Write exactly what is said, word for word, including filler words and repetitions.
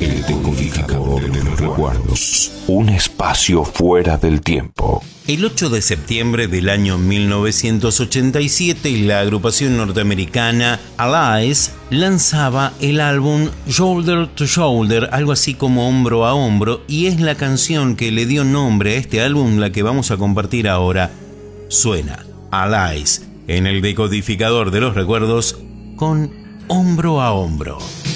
El decodificador de los recuerdos. Un espacio fuera del tiempo. El ocho de septiembre del año mil novecientos ochenta y siete, la agrupación norteamericana Alice lanzaba el álbum Shoulder to Shoulder, algo así como hombro a hombro, y es la canción que le dio nombre a este álbum la que vamos a compartir ahora. Suena Alice en el decodificador de los recuerdos con Hombro a Hombro.